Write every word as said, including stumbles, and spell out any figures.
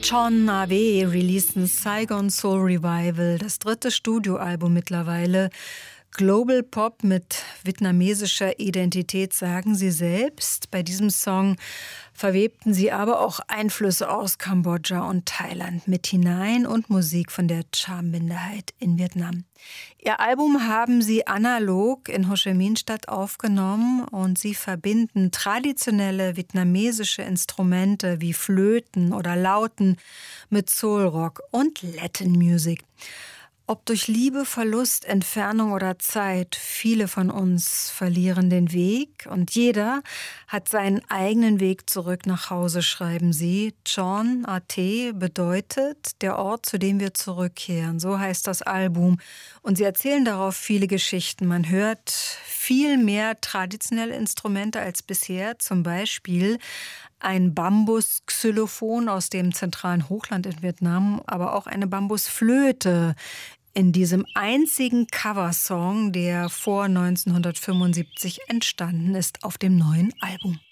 Chon Nawe releasen Saigon Soul Revival, das dritte Studioalbum mittlerweile. Global Pop mit vietnamesischer Identität, sagen sie selbst. Bei diesem Song verwebten sie aber auch Einflüsse aus Kambodscha und Thailand mit hinein und Musik von der Cham-Minderheit in Vietnam. Ihr Album haben sie analog in Ho Chi Minh-Stadt aufgenommen und sie verbinden traditionelle vietnamesische Instrumente wie Flöten oder Lauten mit Soulrock und Latin Music. Ob durch Liebe, Verlust, Entfernung oder Zeit, viele von uns verlieren den Weg und jeder hat seinen eigenen Weg zurück nach Hause, schreiben sie. Chon At bedeutet der Ort, zu dem wir zurückkehren. So heißt das Album. Und sie erzählen darauf viele Geschichten. Man hört viel mehr traditionelle Instrumente als bisher, zum Beispiel ein Bambus-Xylophon aus dem zentralen Hochland in Vietnam, aber auch eine Bambusflöte in diesem einzigen Coversong, der vor neunzehnhundertfünfundsiebzig entstanden ist auf dem neuen Album.